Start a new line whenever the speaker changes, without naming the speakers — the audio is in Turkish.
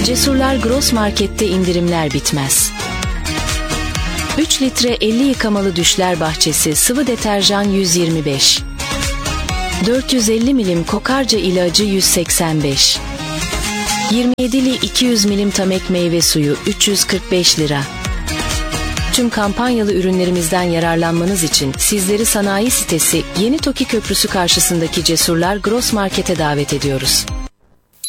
Cesurlar Gross Market'te indirimler bitmez. 3 litre 50 yıkamalı düşler bahçesi sıvı deterjan 125. 450 milim kokarca ilacı 185. 27'li 200 milim Tamek meyve suyu 345 lira. Tüm kampanyalı ürünlerimizden yararlanmanız için sizleri sanayi sitesi Yeni Toki Köprüsü karşısındaki Cesurlar Gross Market'e davet ediyoruz.